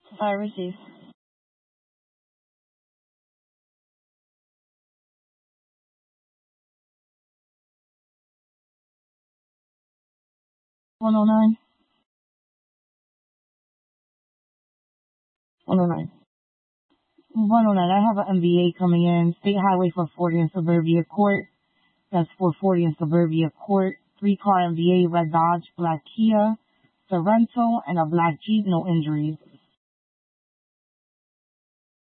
I receive. 109. 109. 109. I have an MVA coming in. State Highway 440 in Suburbia Court. That's 440 in Suburbia Court. 3-car MVA, red Dodge, black Kia, Sorrento, and a black Jeep. No injuries.